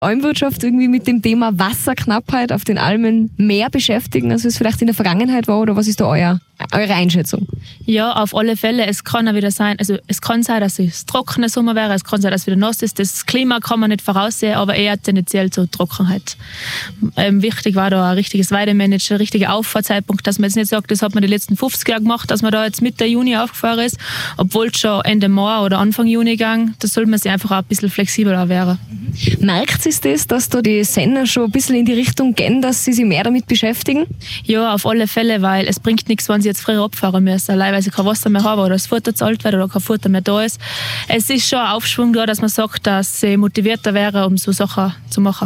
Almwirtschaft irgendwie mit dem Thema Wasserknappheit auf den Almen mehr beschäftigen, als es vielleicht in der Vergangenheit war? Oder was ist da eure Einschätzung? Ja, auf alle Fälle. Es kann auch wieder sein, also es kann sein, dass es trockener Sommer wäre, es kann sein, dass es wieder nass ist. Das Klima kann man nicht voraussehen, aber eher tendenziell zur Trockenheit. Wichtig war da ein richtiges Weidemanagement, ein richtiger Auffahrzeitpunkt, dass man jetzt nicht sagt, das hat man die letzten 50 Jahre gemacht, dass man da jetzt Mitte Juni aufgefahren ist, obwohl es schon Ende Mai oder Anfang Juni ging. Da sollte man sich einfach auch ein bisschen flexibler werden. Merkt ihr das, dass da die Sender schon ein bisschen in die Richtung gehen, dass sie sich mehr damit beschäftigen? Ja, auf alle Fälle, weil es bringt nichts, wenn sie jetzt früher abfahren müssen, weil sie kein Wasser mehr haben oder das Futter zahlt wird oder kein Futter mehr da ist. Es ist schon ein Aufschwung da, dass man sagt, dass sie motivierter wäre, um so Sachen zu machen.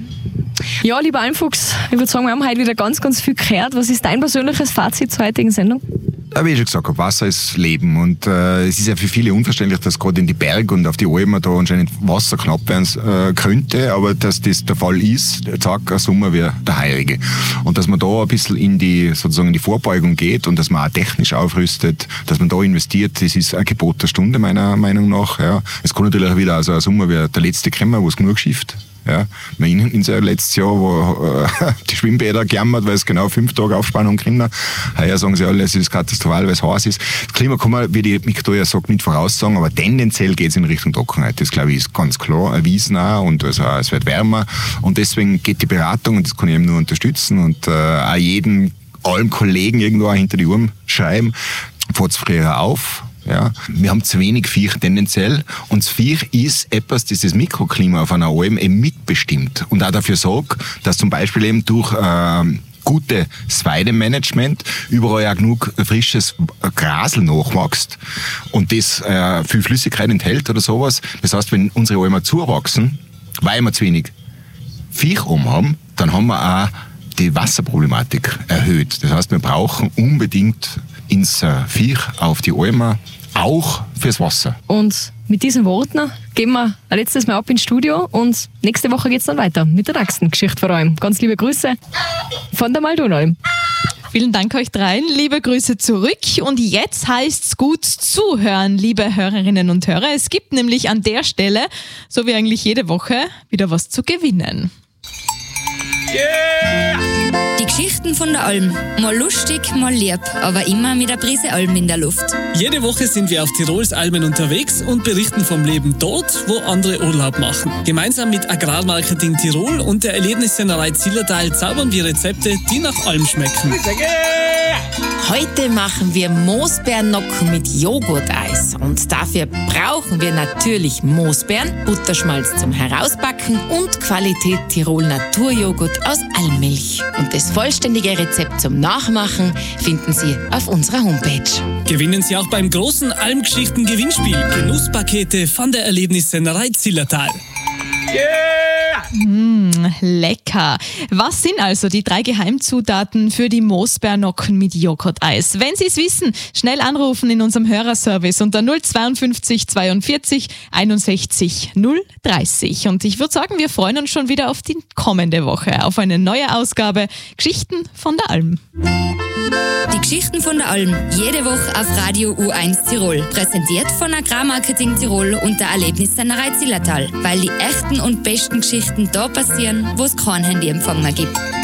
Ja, lieber Almfuchs, ich würde sagen, wir haben heute wieder ganz, ganz viel gehört. Was ist dein persönliches Fazit zur heutigen Sendung? Wie ich schon gesagt habe, Wasser ist Leben und es ist ja für viele unverständlich, dass gerade in die Berge und auf die Almen da anscheinend Wasser knapp werden könnte, aber dass das der Fall ist, zack, ein Sommer wie der heurige. Und dass man da ein bisschen in die Vorbeugung geht und dass man auch technisch aufrüstet, dass man da investiert, das ist ein Gebot der Stunde meiner Meinung nach. Ja. Es kann natürlich auch wieder also ein Sommer wie der letzte kommen, wo es genug schifft. Ja, in sein letztes Jahr, wo die Schwimmbäder gejammert, weil es genau 5 Tage Aufspannung kriegen. Heuer sagen sie alle, es ist katastrophal, weil es heiß ist. Das Klima kann man, wie die Victoria sagt, nicht voraussagen, aber tendenziell geht es in Richtung Trockenheit. Das, glaube ich, ist ganz klar erwiesen auch. Und also, es wird wärmer. Und deswegen geht die Beratung, und das kann ich eben nur unterstützen, und auch jedem Almkollegen irgendwo auch hinter die Ohren schreiben, fahrt's früher auf. Ja, wir haben zu wenig Viech tendenziell und das Viech ist etwas, das das Mikroklima auf einer Alm eben mitbestimmt und auch dafür sorgt, dass zum Beispiel eben durch gutes Weidemanagement überall auch genug frisches Grasel nachwächst und das viel Flüssigkeit enthält oder sowas. Das heißt, wenn unsere Almen zuwachsen, weil wir zu wenig Viech haben, dann haben wir auch die Wasserproblematik erhöht. Das heißt, wir brauchen unbedingt ins Viech auf die Almen, auch fürs Wasser. Und mit diesen Worten gehen wir ein letztes Mal ab ins Studio und nächste Woche geht es dann weiter mit der nächsten Geschichte von Alm. Ganz liebe Grüße von der Maldonalm. Vielen Dank euch dreien, liebe Grüße zurück. Und jetzt heißt's gut zuhören, liebe Hörerinnen und Hörer. Es gibt nämlich an der Stelle, so wie eigentlich jede Woche, wieder was zu gewinnen. Yeah! Die Geschichten von der Alm. Mal lustig, mal lieb, aber immer mit einer Prise Alm in der Luft. Jede Woche sind wir auf Tirols Almen unterwegs und berichten vom Leben dort, wo andere Urlaub machen. Gemeinsam mit Agrarmarketing Tirol und der Erlebnissennerei Zillertal zaubern wir Rezepte, die nach Alm schmecken. Heute machen wir Moosbeernocken mit Joghurteis. Und dafür brauchen wir natürlich Moosbeeren, Butterschmalz zum Herausbacken und Qualität Tirol Naturjoghurt aus Almmilch. Und das vollständige Rezept zum Nachmachen finden Sie auf unserer Homepage. Gewinnen Sie auch beim großen Almgeschichten-Gewinnspiel Genusspakete von der Erlebnissennerei Zillertal. Lecker. Was sind also die 3 Geheimzutaten für die Moosbeernocken mit Joghurteis? Wenn Sie es wissen, schnell anrufen in unserem Hörerservice unter 052 42 61 030. Und ich würde sagen, wir freuen uns schon wieder auf die kommende Woche, auf eine neue Ausgabe Geschichten von der Alm. Die Geschichten von der Alm, jede Woche auf Radio U1 Tirol. Präsentiert von Agrarmarketing Tirol und der Erlebnissennerei Zillertal. Weil die echten und besten Geschichten da passieren, wo es kein Handyempfang mehr gibt.